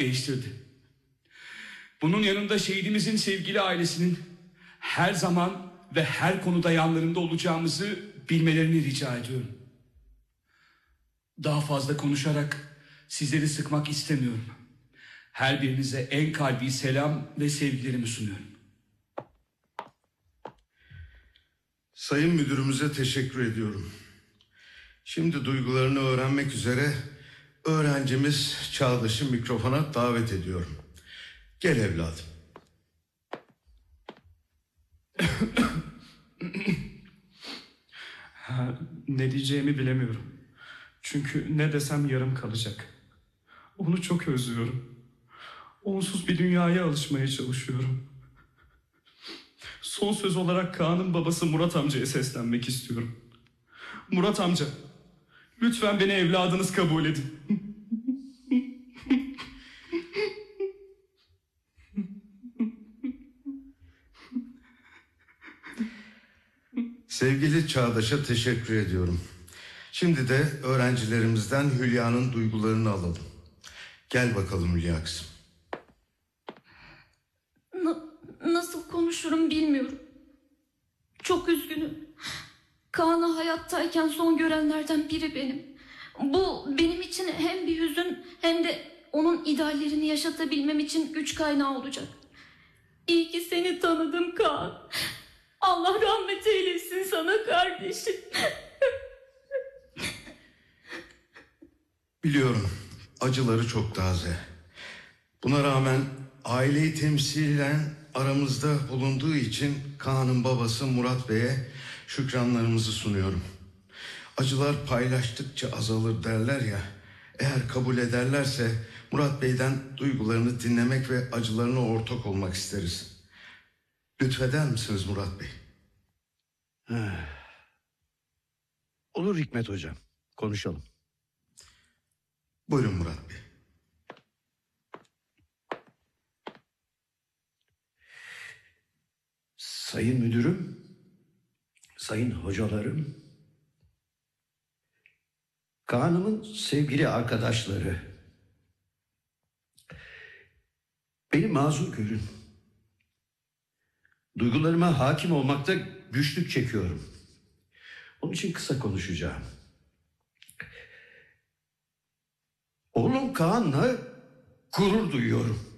değiştirdi. Bunun yanında şehidimizin sevgili ailesinin her zaman ve her konuda yanlarında olacağımızı bilmelerini rica ediyorum. Daha fazla konuşarak sizleri sıkmak istemiyorum. Her birinize en kalbi selam ve sevgilerimi sunuyorum. Sayın müdürümüze teşekkür ediyorum. Şimdi duygularını öğrenmek üzere öğrencimiz Çağdaş'ı mikrofona davet ediyorum. Gel evladım. Ne diyeceğimi bilemiyorum. Çünkü ne desem yarım kalacak. Onu çok özlüyorum. Onsuz bir dünyaya alışmaya çalışıyorum. Son söz olarak Kaan'ın babası Murat amcaya seslenmek istiyorum. Murat amca, lütfen beni evladınız kabul edin. Sevgili Çağdaş'a teşekkür ediyorum. Şimdi de öğrencilerimizden Hülya'nın duygularını alalım. Gel bakalım Hülya kızım. Nasıl konuşurum bilmiyorum. Çok üzgünüm. Kaan'ı hayattayken son görenlerden biri benim. Bu benim için hem bir hüzün hem de onun ideallerini yaşatabilmem için güç kaynağı olacak. İyi ki seni tanıdım Kaan. Allah rahmet eylesin sana kardeşim. Biliyorum, acıları çok taze. Buna rağmen aileyi temsilen aramızda bulunduğu için Kaan'ın babası Murat Bey'e şükranlarımızı sunuyorum. Acılar paylaştıkça azalır derler ya. Eğer kabul ederlerse Murat Bey'den duygularını dinlemek ve acılarına ortak olmak isteriz. Lütfeder misiniz Murat Bey? Olur Hikmet hocam. Konuşalım. Buyurun Murat Bey. Sayın müdürüm, sayın hocalarım, Kaan'ımın sevgili arkadaşları, beni mazur görün. Duygularıma hakim olmakta güçlük çekiyorum. Onun için kısa konuşacağım. Oğlum Kaan'la gurur duyuyorum.